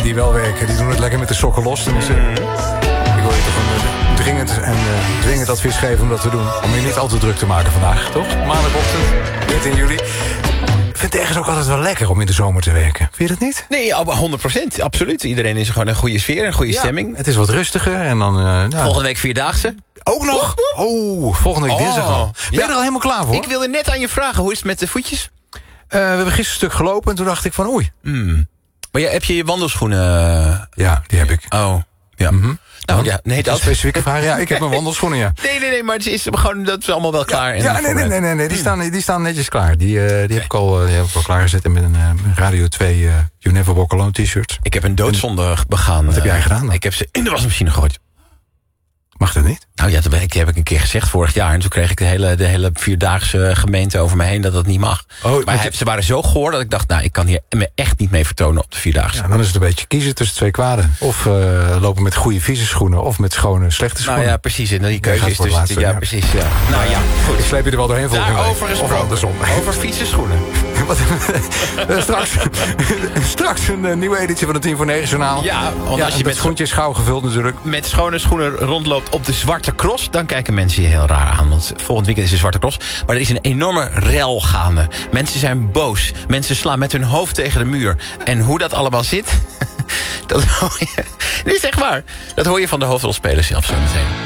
die wel werken, die doen het lekker met de sokken los. Ik wil je toch een dringend advies geven om dat te doen. Om je niet al te druk te maken vandaag, toch? Maandagochtend, 13 juli. Ik vind het ergens ook altijd wel lekker om in de zomer te werken. Vind je dat niet? Nee, 100%, absoluut. Iedereen is gewoon een goede sfeer, een goede stemming. Het is wat rustiger en dan... Volgende week Vierdaagse. Ook nog? Oh, volgende week dinsdag al. Ben je er al helemaal klaar voor? Ik wilde net aan je vragen, hoe is het met de voetjes? We hebben gisteren een stuk gelopen en toen dacht ik van oei. Maar heb je je wandelschoenen... Ja, die heb ik. Oh, ja. Nou ja, nee, dat... Een specifieke vraag. Ja, ik heb mijn wandelschoenen, ja. Nee, maar het is gewoon, dat is allemaal wel klaar. Nee, die staan netjes klaar. Die heb ik al klaargezet met een Radio 2 You Never Walk Alone t-shirt. Ik heb een doodzonde begaan. Wat heb jij gedaan dan? Ik heb ze in de wasmachine gegooid. Mag dat niet? Nou ja, dat heb ik een keer gezegd vorig jaar. En toen kreeg ik de hele Vierdaagse gemeente over me heen dat dat niet mag. Maar ze waren zo goor dat ik dacht, nou, ik kan hier me echt niet mee vertonen op de Vierdaagse. Ja, dan is het een beetje kiezen tussen twee kwaden. Of lopen met goede vieze schoenen of met schone slechte schoenen. Nou ja, precies. En die keuze is dus... Ja, precies. Ja. Nou ja, goed. Ik sleep je er wel doorheen volgende week. Daarover gesproken. Of andersom. Over vieze schoenen. Straks een nieuwe editie van het 10 voor 9 journaal. Ja, want als je met schoentjes gauw gevuld natuurlijk. Met schone schoenen rondloopt op de Zwarte Cross, dan kijken mensen je heel raar aan. Want volgend weekend is de Zwarte Cross. Maar er is een enorme rel gaande. Mensen zijn boos. Mensen slaan met hun hoofd tegen de muur. En hoe dat allemaal zit, dat hoor je. Dit is echt waar. Dat hoor je van de hoofdrolspelers zelf zo meteen.